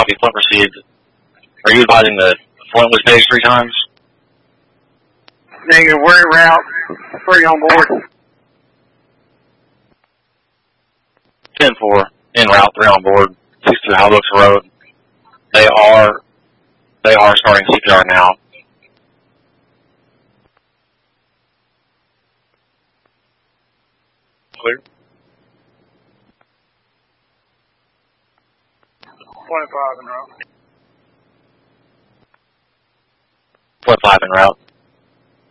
Copy, Flint received. Are you advising the Flint was paged 3 times? Negative, we're en route. 3 on board. 10-4, en route, 3 on board. 62 Howbooks Road. They are starting CPR now. Clear. 25 en route. 25 en route.